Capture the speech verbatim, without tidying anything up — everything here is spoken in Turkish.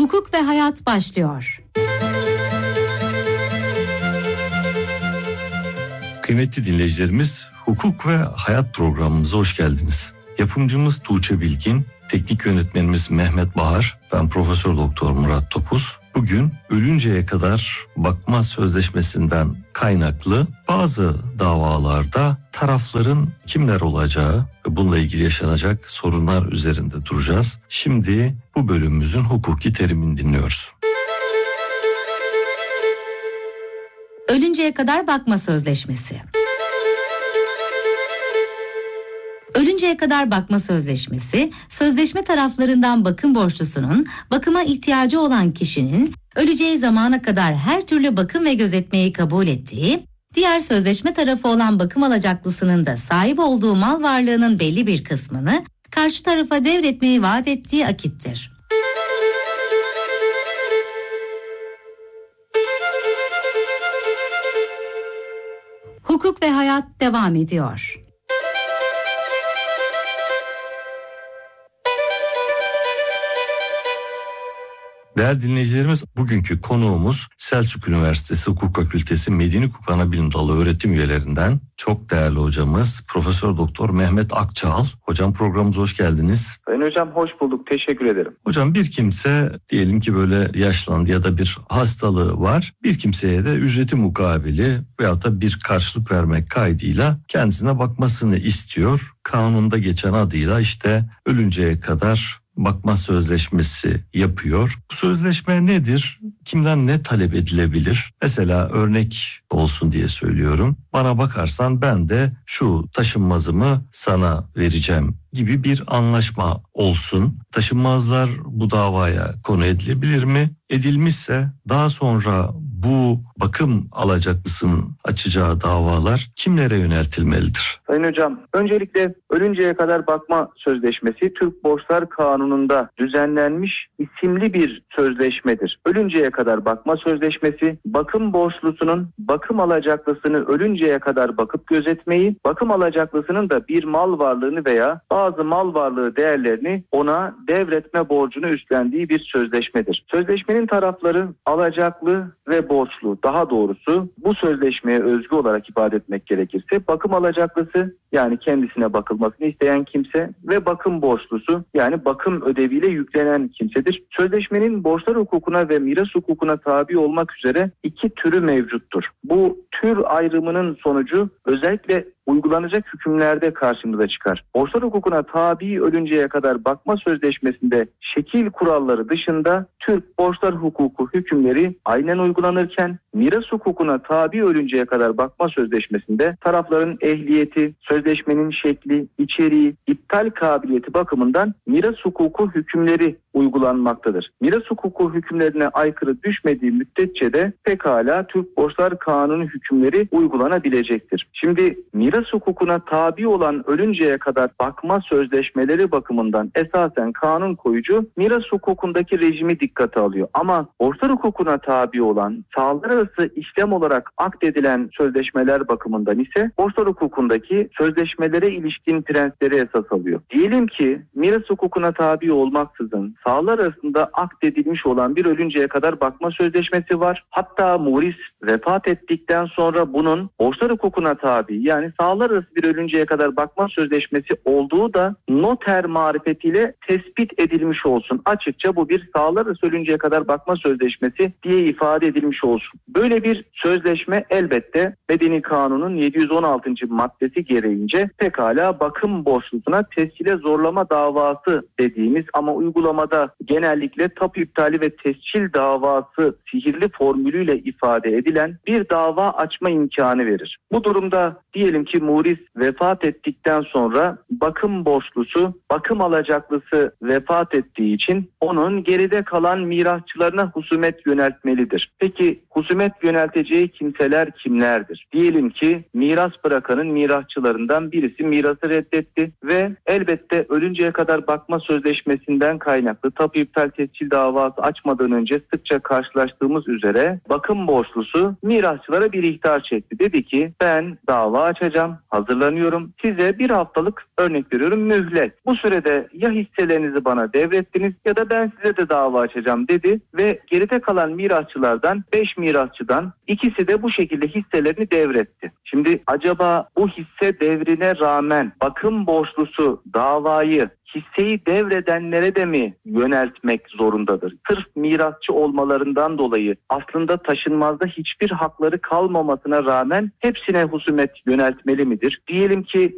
Hukuk ve Hayat başlıyor. Kıymetli dinleyicilerimiz, Hukuk ve Hayat programımıza hoş geldiniz. Yapımcımız Tuğçe Bilgin, teknik yönetmenimiz Mehmet Bahar, ben Profesör Doktor Murat Topuz. Bugün ölünceye kadar bakma sözleşmesinden kaynaklı bazı davalarda tarafların kimler olacağı ve bununla ilgili yaşanacak sorunlar üzerinde duracağız. Şimdi bu bölümümüzün hukuki terimini dinliyoruz. Ölünceye kadar bakma sözleşmesi. Ölünceye kadar bakma sözleşmesi, sözleşme taraflarından bakım borçlusunun, bakıma ihtiyacı olan kişinin öleceği zamana kadar her türlü bakım ve gözetmeyi kabul ettiği, diğer sözleşme tarafı olan bakım alacaklısının da sahip olduğu mal varlığının belli bir kısmını karşı tarafa devretmeyi vaat ettiği akittir. Hukuk ve Hayat devam ediyor. Değerli dinleyicilerimiz, bugünkü konuğumuz Selçuk Üniversitesi Hukuk Fakültesi Medeni Hukuk Anabilim Dalı öğretim üyelerinden çok değerli hocamız Profesör Doktor Mehmet Akçağal. Hocam, programımıza hoş geldiniz. Sayın hocam hoş bulduk, teşekkür ederim. Hocam, bir kimse diyelim ki böyle yaşlandı ya da bir hastalığı var. Bir kimseye de ücreti mukabili veyahut da bir karşılık vermek kaydıyla kendisine bakmasını istiyor. Kanunda geçen adıyla işte ölünceye kadar bakma sözleşmesi yapıyor. Bu sözleşme nedir? Kimden ne talep edilebilir? Mesela örnek olsun diye söylüyorum. Bana bakarsan ben de şu taşınmazımı sana vereceğim gibi bir anlaşma olsun. Taşınmazlar bu davaya konu edilebilir mi? Edilmişse daha sonra bu bakım alacaklısının açacağı davalar kimlere yöneltilmelidir? Sayın hocam, öncelikle ölünceye kadar bakma sözleşmesi Türk Borçlar Kanunu'nda düzenlenmiş isimli bir sözleşmedir. Ölünceye kadar bakma sözleşmesi, bakım borçlusunun bakım alacaklısını ölünceye kadar bakıp gözetmeyi, bakım alacaklısının da bir mal varlığını veya bazı mal varlığı değerlerini ona devretme borcunu üstlendiği bir sözleşmedir. Sözleşmenin tarafları alacaklı ve borçlu, daha doğrusu bu sözleşmeye özgü olarak ifade etmek gerekirse bakım alacaklısı, yani kendisine bakılmasını isteyen kimse ve bakım borçlusu, yani bakım ödeviyle yüklenen kimsedir. Sözleşmenin borçlar hukukuna ve miras hukukuna tabi olmak üzere iki türü mevcuttur. Bu tür ayrımının sonucu özellikle uygulanacak hükümlerde karşımıza çıkar. Borçlar hukukuna tabi ölünceye kadar bakma sözleşmesinde şekil kuralları dışında Türk borçlar hukuku hükümleri aynen uygulanırken miras hukukuna tabi ölünceye kadar bakma sözleşmesinde tarafların ehliyeti, sözleşmenin şekli, içeriği, iptal kabiliyeti bakımından miras hukuku hükümleri uygulanmaktadır. Miras hukuku hükümlerine aykırı düşmediği müddetçe de pekala Türk Borçlar Kanunu hükümleri uygulanabilecektir. Şimdi miras hukukuna tabi olan ölünceye kadar bakma sözleşmeleri bakımından esasen kanun koyucu miras hukukundaki rejimi dikkate alıyor. Ama borçlar hukukuna tabi olan sahalar arası işlem olarak akdedilen sözleşmeler bakımından ise borçlar hukukundaki sözleşmelere ilişkin prensipleri esas alıyor. Diyelim ki miras hukukuna tabi olmaksızın sahalar arasında akdedilmiş olan bir ölünceye kadar bakma sözleşmesi var. Hatta muris vefat ettikten sonra bunun borçlar hukukuna tabi, yani sahalar arası bir ölünceye kadar bakma sözleşmesi olduğu da noter marifetiyle tespit edilmiş olsun. Açıkça bu bir sahalar arası ölünceye kadar bakma sözleşmesi diye ifade edilmiş olsun. Böyle bir sözleşme elbette Medeni Kanun'un yedi yüz on altıncı maddesi gereğince pekala bakım borçlusuna tescile zorlama davası dediğimiz ama uygulamada genellikle tapu iptali ve tescil davası sihirli formülüyle ifade edilen bir dava açma imkanı verir. Bu durumda diyelim ki muris vefat ettikten sonra bakım borçlusu, bakım alacaklısı vefat ettiği için onun geride kalan mirasçılarına husumet yöneltmelidir. Peki husumet yönelteceği kimseler kimlerdir? Diyelim ki miras bırakanın mirasçılarından birisi mirası reddetti ve elbette ölünceye kadar bakma sözleşmesinden kaynaklı tapu iptal tescil davası açmadan önce sıkça karşılaştığımız üzere bakım borçlusu mirasçılara bir ihtar çekti. Dedi ki ben dava açacağım. yapacağım, hazırlanıyorum. Size bir haftalık, örnek veriyorum, mühlet. Bu sürede ya hisselerinizi bana devrettiniz ya da ben size de dava açacağım dedi ve geride kalan mirasçılardan beş mirasçıdan ikisi de bu şekilde hisselerini devretti. Şimdi acaba bu hisse devrine rağmen bakım borçlusu davayı hisseyi devredenlere de mi yöneltmek zorundadır? Sırf mirasçı olmalarından dolayı aslında taşınmazda hiçbir hakları kalmamasına rağmen hepsine husumet yöneltmeli midir? Diyelim ki